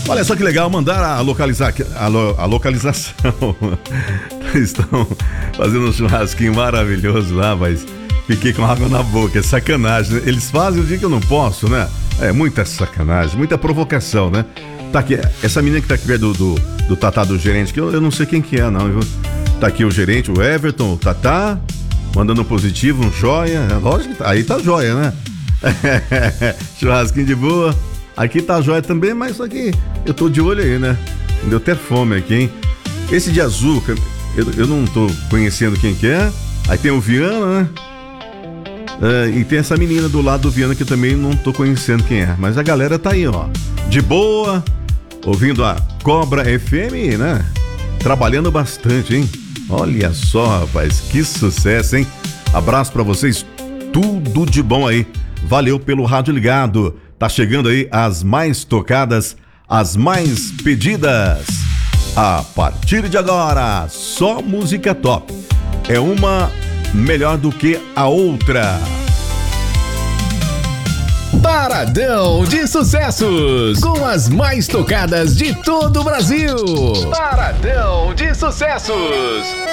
Olha só que legal, mandaram a localização. Estão fazendo um churrasquinho maravilhoso lá, mas fiquei com água na boca, é sacanagem, né? Eles fazem o dia que eu não posso, né? É muita sacanagem, muita provocação, né? Tá aqui, essa menina que tá aqui perto do Tatá, do gerente, que eu não sei quem que é, não. Tá aqui o gerente, o Everton, o Tatá, mandando um positivo, um joia. Lógico que tá, aí tá joia, né? Churrasquinho de boa. Aqui tá joia também, mas só que eu tô de olho aí, né? Deu até fome aqui, hein? Esse de azul, eu não tô conhecendo quem que é. Aí tem o Viana, né? E tem essa menina do lado do Viana que eu também não tô conhecendo quem é. Mas a galera tá aí, ó. De boa, ouvindo a Cobra FM, né? Trabalhando bastante, hein? Olha só, rapaz, que sucesso, hein? Abraço pra vocês, tudo de bom aí. Valeu pelo rádio ligado. Tá chegando aí as mais tocadas, as mais pedidas. A partir de agora, só música top. É uma melhor do que a outra. Paradão de sucessos, com as mais tocadas de todo o Brasil. Paradão de sucessos.